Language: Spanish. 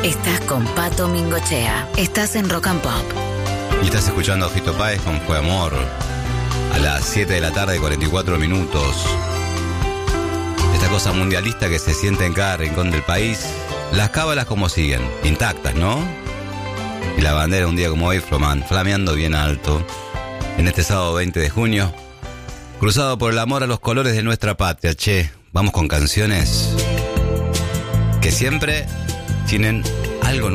Estás con Pato Mingochea. Estás en Rock and Pop. Y estás escuchando a Fito Páez con Fue Amor. A las 7 de la tarde, 44 minutos. Esta cosa mundialista que se siente en cada rincón del país. Las cábalas como siguen, intactas, ¿no? Y la bandera un día como hoy flameando bien alto. En este sábado 20 de junio. Cruzado por el amor a los colores de nuestra patria. Che, vamos con canciones que siempre tienen